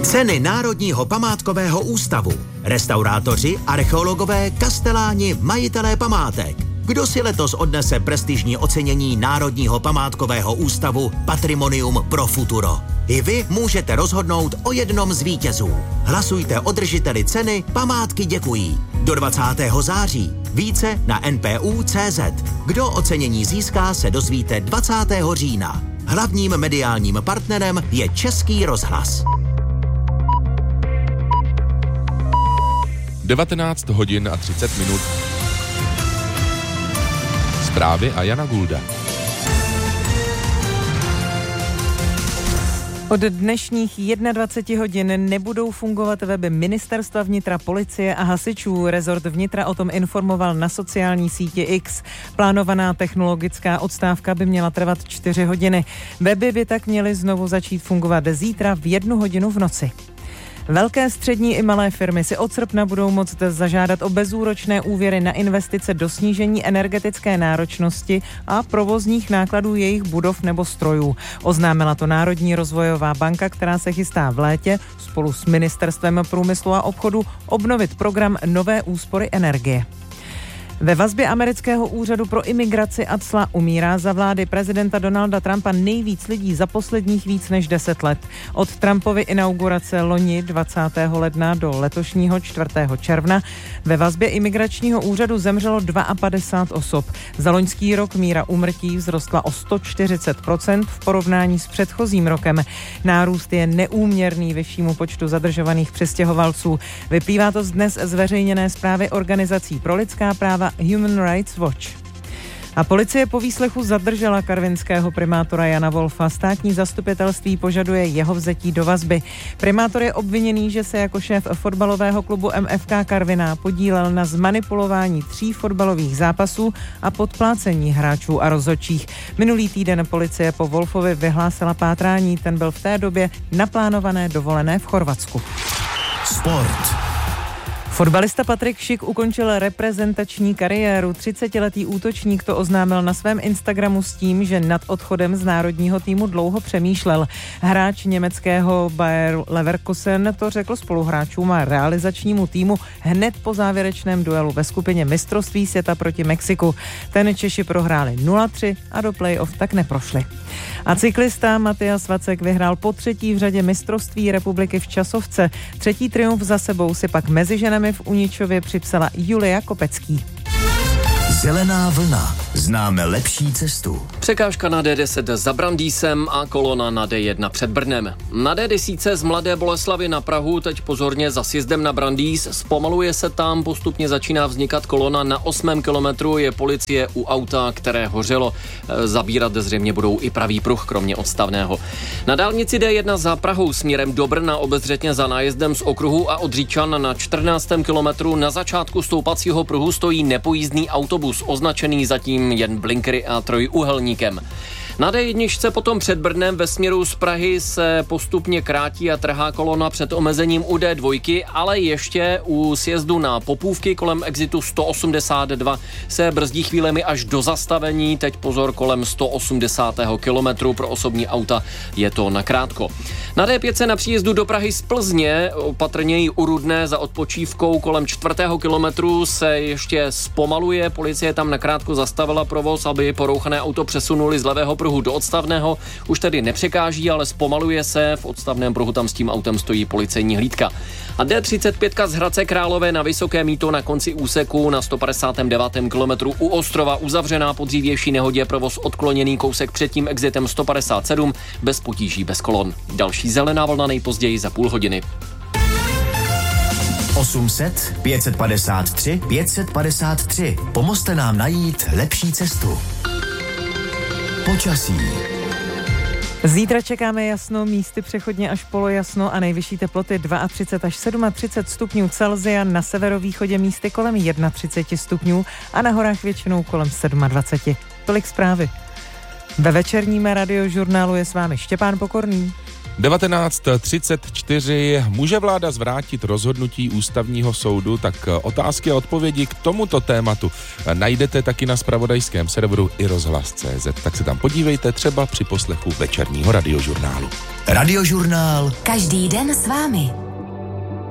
Ceny Národního památkového ústavu. Restaurátoři, archeologové, kasteláni, majitelé památek. Kdo si letos odnese prestižní ocenění Národního památkového ústavu Patrimonium pro futuro? I vy můžete rozhodnout o jednom z vítězů. Hlasujte o držiteli ceny Památky děkují. Do 20. září. Více na npu.cz. Kdo ocenění získá, se dozvíte 20. října. Hlavním mediálním partnerem je Český rozhlas. 19 hodin a 30 minut. Zprávy a Jana Gulda. Od dnešních 21 hodin nebudou fungovat weby Ministerstva vnitra, policie a hasičů. Rezort vnitra o tom informoval na sociální síti X. Plánovaná technologická odstávka by měla trvat 4 hodiny. Weby by tak měly znovu začít fungovat zítra v 1 hodinu v noci. Velké, střední i malé firmy si od srpna budou moct zažádat o bezúročné úvěry na investice do snížení energetické náročnosti a provozních nákladů jejich budov nebo strojů. Oznámila to Národní rozvojová banka, která se chystá v létě spolu s Ministerstvem průmyslu a obchodu obnovit program Nové úspory energie. Ve vazbě amerického úřadu pro imigraci ACLA umírá za vlády prezidenta Donalda Trumpa nejvíc lidí za posledních víc než 10 let. Od Trumpovy inaugurace loni 20. ledna do letošního 4. června ve vazbě imigračního úřadu zemřelo 52 osob. Za loňský rok míra úmrtí vzrostla o 140% v porovnání s předchozím rokem. Nárůst je neúměrný vyššímu počtu zadržovaných přistěhovalců. Vyplývá to z dnes zveřejněné zprávy organizací pro lidská práva Human Rights Watch. A policie po výslechu zadržela karvinského primátora Jana Wolfa. Státní zastupitelství požaduje jeho vzetí do vazby. Primátor je obviněný, že se jako šéf fotbalového klubu MFK Karviná podílel na zmanipulování 3 fotbalových zápasů a podplácení hráčů a rozhodčích. Minulý týden policie po Wolfovi vyhlásila pátrání, ten byl v té době na plánované dovolené v Chorvatsku. Sport. Fotbalista Patrik Schick ukončil reprezentační kariéru. 30letý útočník to oznámil na svém Instagramu s tím, že nad odchodem z národního týmu dlouho přemýšlel. Hráč německého Bayer Leverkusen to řekl spoluhráčům a realizačnímu týmu hned po závěrečném duelu ve skupině mistrovství světa proti Mexiku. Ten Češi prohráli 0-3 a do playoff tak neprošli. A cyklista Matyas Vacek vyhrál po 3. v řadě mistrovství republiky v časovce. 3. triumf za sebou si pak mezi ženami v Uničově připsala Julia Kopecký. Zelená vlna. Známe lepší cestu. Překážka na D10 za Brandýsem a kolona na D1 před Brnem. Na D10 z Mladé Boleslavi na Prahu teď pozorně za sjezdem na Brandýs. Zpomaluje se tam, postupně začíná vznikat kolona. Na 8. kilometru je policie u auta, které hořelo. Zabírat zřejmě budou i pravý pruh, kromě odstavného. Na dálnici D1 za Prahou směrem do Brna obezřetně za nájezdem z okruhu a od Říčan na 14. kilometru na začátku stoupacího pruhu stojí nepojízdný autobus, označený zatím jen blinkery a trojúhelníkem. Na D1 potom před Brnem ve směru z Prahy se postupně krátí a trhá kolona před omezením u D2, ale ještě u sjezdu na Popůvky kolem exitu 182 se brzdí chvílemi až do zastavení, teď pozor kolem 180. kilometru pro osobní auta je to nakrátko. Na D5 na příjezdu do Prahy z Plzně, opatrněji u Rudné za odpočívkou kolem 4. kilometru se ještě zpomaluje, policie tam nakrátko zastavila provoz, aby porouchané auto přesunuli z levého pruhu do odstavného, už tedy nepřekáží, ale zpomaluje se, v odstavném pruhu tam s tím autem stojí policejní hlídka. A D35 z Hradce Králové na Vysoké Mýto na konci úseku na 159. kilometru u Ostrova uzavřená po dřívější nehodě, provoz odkloněný kousek před tím exitem 157, bez potíží, bez kolon. Další zelená vlna nejpozději za půl hodiny. 800 553 553. Pomozte nám najít lepší cestu. Počasí. Zítra čekáme jasno, místy přechodně až polojasno a nejvyšší teploty 32 až 37 stupňů Celsia, na severovýchodě místy kolem 31 stupňů a na horách většinou kolem 27. Tolik zprávy. Ve večerním radiožurnálu je s vámi Štěpán Pokorný. 19:34. Může vláda zvrátit rozhodnutí ústavního soudu? Tak otázky a odpovědi k tomuto tématu najdete taky na zpravodajském serveru iRozhlas.cz. Tak se tam podívejte třeba při poslechu večerního radiožurnálu. Radiožurnál. Každý den s vámi.